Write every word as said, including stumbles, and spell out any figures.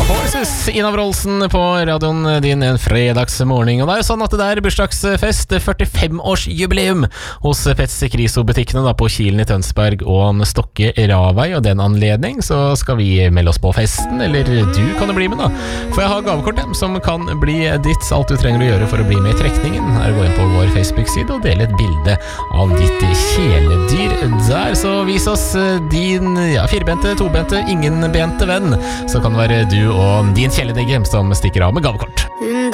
Horses, Ina Wroldsen på radioen din en fredagsmorgen. Og det er jo sånn at det er bursdagsfest, førtifem-årsjubileum hos Pets Kriso-butikkene da på Kilen i Tønsberg og Stokke Ravei. Og den anledning så skal vi melde oss på festen, eller du kan jo bli med da. For jeg har gavekort som kan bli ditt. Alt du trenger å gjøre for å bli med i trekningen er å gå inn på vår Facebook-side og dele et bilde av ditt kjæledyr der. Så vis oss din ja, firbente, tobente, ingenbente venn, så kan det være du og din kjæledegge som stikker av med gavekort.